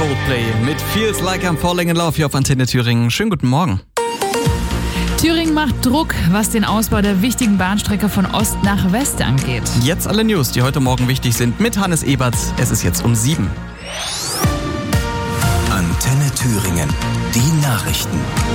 Coldplay mit Feels Like I'm Falling in Love hier auf Antenne Thüringen. Schönen guten Morgen. Thüringen macht Druck, was den Ausbau der wichtigen Bahnstrecke von Ost nach West angeht. Jetzt alle News, die heute Morgen wichtig sind, mit Hannes Ebert. Es ist jetzt um 7. Antenne Thüringen, die Nachrichten.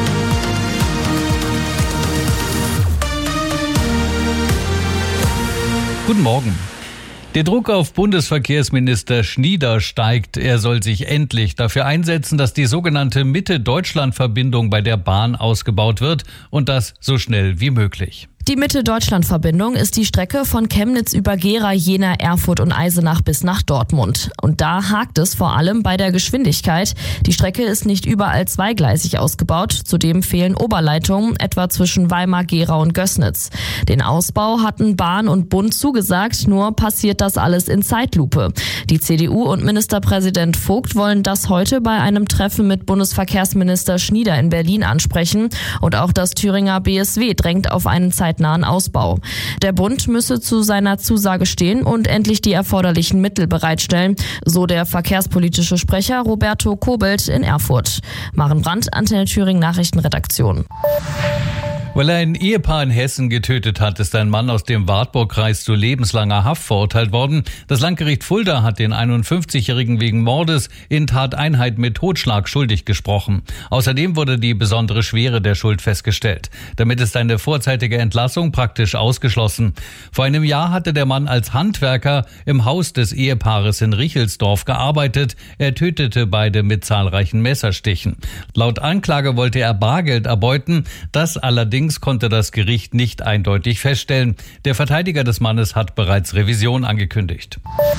Guten Morgen. Der Druck auf Bundesverkehrsminister Schnieder steigt. Er soll sich endlich dafür einsetzen, dass die sogenannte Mitte-Deutschland-Verbindung bei der Bahn ausgebaut wird und das so schnell wie möglich. Die Mitte-Deutschland-Verbindung ist die Strecke von Chemnitz über Gera, Jena, Erfurt und Eisenach bis nach Dortmund. Und da hakt es vor allem bei der Geschwindigkeit. Die Strecke ist nicht überall zweigleisig ausgebaut. Zudem fehlen Oberleitungen, etwa zwischen Weimar, Gera und Gößnitz. Den Ausbau hatten Bahn und Bund zugesagt, nur passiert das alles in Zeitlupe. Die CDU und Ministerpräsident Vogt wollen das heute bei einem Treffen mit Bundesverkehrsminister Schnieder in Berlin ansprechen. Und auch das Thüringer BSW drängt auf einen zeitnahen Ausbau. Der Bund müsse zu seiner Zusage stehen und endlich die erforderlichen Mittel bereitstellen, so der verkehrspolitische Sprecher Roberto Kobelt in Erfurt. Maren Brandt, Antenne Thüringen Nachrichtenredaktion. Weil er ein Ehepaar in Hessen getötet hat, ist ein Mann aus dem Wartburgkreis zu lebenslanger Haft verurteilt worden. Das Landgericht Fulda hat den 51-Jährigen wegen Mordes in Tateinheit mit Totschlag schuldig gesprochen. Außerdem wurde die besondere Schwere der Schuld festgestellt. Damit ist eine vorzeitige Entlassung praktisch ausgeschlossen. Vor einem Jahr hatte der Mann als Handwerker im Haus des Ehepaares in Richelsdorf gearbeitet. Er tötete beide mit zahlreichen Messerstichen. Laut Anklage wollte er Bargeld erbeuten. Das allerdings konnte das Gericht nicht eindeutig feststellen. Der Verteidiger des Mannes hat bereits Revision angekündigt.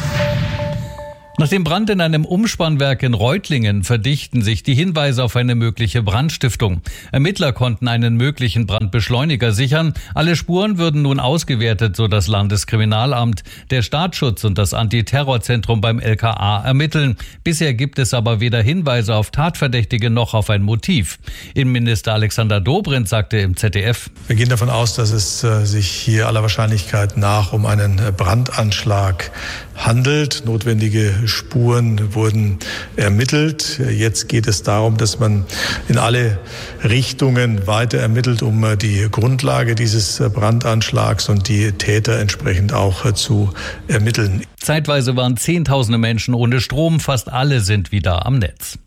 Nach dem Brand in einem Umspannwerk in Reutlingen verdichten sich die Hinweise auf eine mögliche Brandstiftung. Ermittler konnten einen möglichen Brandbeschleuniger sichern. Alle Spuren würden nun ausgewertet, so das Landeskriminalamt. Der Staatsschutz und das Antiterrorzentrum beim LKA ermitteln. Bisher gibt es aber weder Hinweise auf Tatverdächtige noch auf ein Motiv. Innenminister Alexander Dobrindt sagte im ZDF: Wir gehen davon aus, dass es sich hier aller Wahrscheinlichkeit nach um einen Brandanschlag handelt. Notwendige Spuren wurden ermittelt. Jetzt geht es darum, dass man in alle Richtungen weiter ermittelt, um die Grundlage dieses Brandanschlags und die Täter entsprechend auch zu ermitteln. Zeitweise waren Zehntausende Menschen ohne Strom. Fast alle sind wieder am Netz.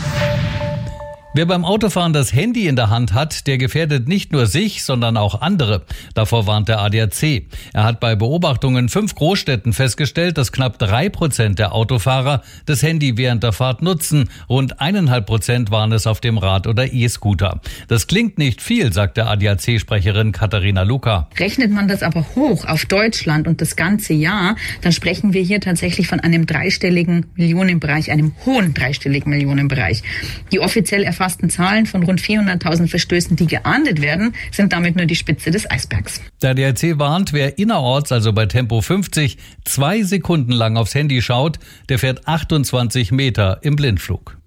Wer beim Autofahren das Handy in der Hand hat, der gefährdet nicht nur sich, sondern auch andere. Davor warnt der ADAC. Er hat bei Beobachtungen in 5 Großstädten festgestellt, dass knapp 3% der Autofahrer das Handy während der Fahrt nutzen. Rund 1,5% waren es auf dem Rad- oder E-Scooter. Das klingt nicht viel, sagt der ADAC-Sprecherin Katharina Luca. Rechnet man das aber hoch auf Deutschland und das ganze Jahr, dann sprechen wir hier tatsächlich von einem dreistelligen Millionenbereich, einem hohen dreistelligen Millionenbereich. Die offiziell erfassten Zahlen von rund 400.000 Verstößen, die geahndet werden, sind damit nur die Spitze des Eisbergs. Der ADAC warnt, wer innerorts, also bei Tempo 50, 2 Sekunden lang aufs Handy schaut, der fährt 28 Meter im Blindflug.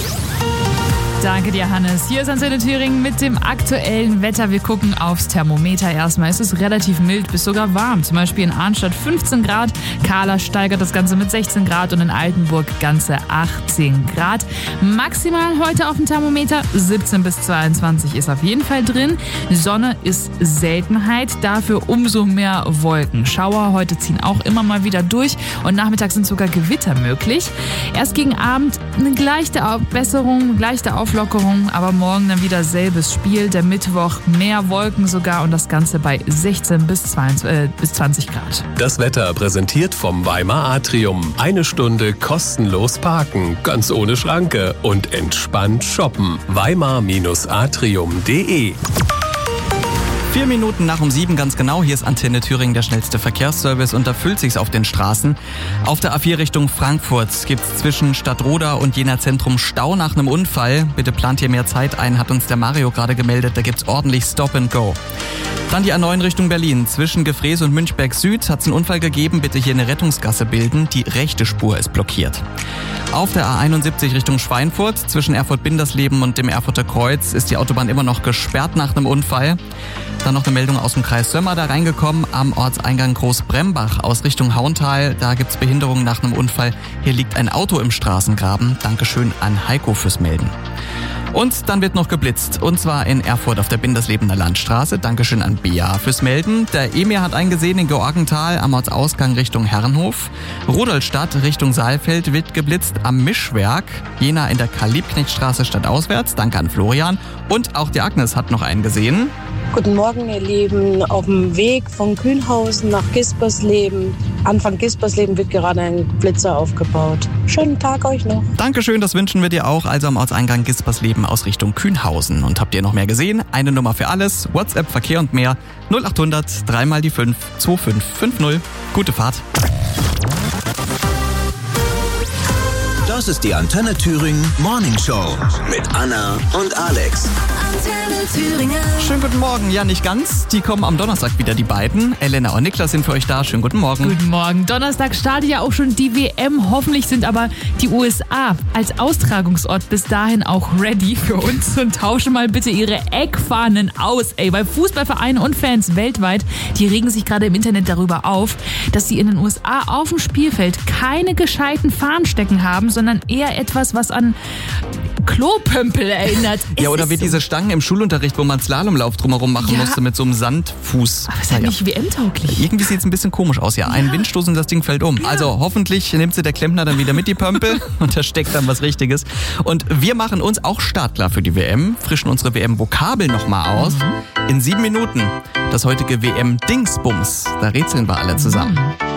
Danke dir, Hannes. Hier ist Antenne Thüringen mit dem aktuellen Wetter. Wir gucken aufs Thermometer erstmal. Es ist relativ mild bis sogar warm. Zum Beispiel in Arnstadt 15 Grad. Kahler steigert das Ganze mit 16 Grad und in Altenburg ganze 18 Grad. Maximal heute auf dem Thermometer 17 bis 22 ist auf jeden Fall drin. Sonne ist Seltenheit, dafür umso mehr Wolken. Schauer heute ziehen auch immer mal wieder durch und nachmittags sind sogar Gewitter möglich. Erst gegen Abend eine leichte Besserung, leichte Auflockerung, aber morgen dann wieder selbes Spiel. Der Mittwoch mehr Wolken sogar und das Ganze bei 16 bis 20 Grad. Das Wetter präsentiert vom Weimar Atrium. 1 Stunde kostenlos parken, ganz ohne Schranke und entspannt shoppen. weimar-atrium.de 4 Minuten nach um 7 ganz genau. Hier ist Antenne Thüringen, der schnellste Verkehrsservice, und da füllt sich's auf den Straßen. Auf der A4 Richtung Frankfurt gibt's zwischen Stadtroda und Jena Zentrum Stau nach einem Unfall. Bitte plant hier mehr Zeit ein, hat uns der Mario gerade gemeldet. Da gibt's ordentlich Stop and Go. Dann die A9 Richtung Berlin. Zwischen Gefrees und Münchberg Süd hat's einen Unfall gegeben. Bitte hier eine Rettungsgasse bilden. Die rechte Spur ist blockiert. Auf der A71 Richtung Schweinfurt zwischen Erfurt-Bindersleben und dem Erfurter Kreuz ist die Autobahn immer noch gesperrt nach einem Unfall. Dann noch eine Meldung aus dem Kreis Sömmer da reingekommen, am Ortseingang Großbrembach aus Richtung Hauntal. Da gibt's Behinderungen nach einem Unfall. Hier liegt ein Auto im Straßengraben. Dankeschön an Heiko fürs Melden. Und dann wird noch geblitzt, und zwar in Erfurt auf der Binderslebener Landstraße. Dankeschön an Bea fürs Melden. Der Emir hat einen gesehen in Georgenthal am Ortsausgang Richtung Herrenhof. Rudolstadt Richtung Saalfeld wird geblitzt am Mischwerk. Jena in der Karl-Liebknecht-Straße stadtauswärts. Danke an Florian. Und auch die Agnes hat noch einen gesehen. Guten Morgen, ihr Lieben. Auf dem Weg von Kühnhausen nach Gispersleben. Anfang Gispersleben wird gerade ein Blitzer aufgebaut. Schönen Tag euch noch. Dankeschön, das wünschen wir dir auch. Also am Ortseingang Gispersleben aus Richtung Kühnhausen. Und habt ihr noch mehr gesehen? Eine Nummer für alles. WhatsApp, Verkehr und mehr. 0800 3 mal die 5 2550. Gute Fahrt. Das ist die Antenne Thüringen Morning Show mit Anna und Alex. Antenne Thüringen. Schönen guten Morgen. Ja, nicht ganz. Die kommen am Donnerstag wieder, die beiden. Elena und Niklas sind für euch da. Schönen guten Morgen. Guten Morgen. Donnerstag startet ja auch schon die WM. Hoffentlich sind aber die USA als Austragungsort bis dahin auch ready für uns und tauschen mal bitte ihre Eckfahnen aus. Weil Fußballvereine und Fans weltweit, die regen sich gerade im Internet darüber auf, dass sie in den USA auf dem Spielfeld keine gescheiten Fahnen stecken haben, sondern eher etwas, was an Klopömpel erinnert. Ja, oder wie diese Stangen im Schulunterricht, wo man Slalomlauf drumherum machen musste mit so einem Sandfuß. Aber ist halt nicht WM-tauglich. Irgendwie sieht es ein bisschen komisch aus, ja. Ein Windstoß und das Ding fällt um. Ja. Also hoffentlich nimmt sie der Klempner dann wieder mit, die Pömpel, und da steckt dann was Richtiges. Und wir machen uns auch startklar für die WM, frischen unsere WM-Vokabel nochmal aus. In 7 Minuten das heutige WM-Dingsbums. Da rätseln wir alle zusammen.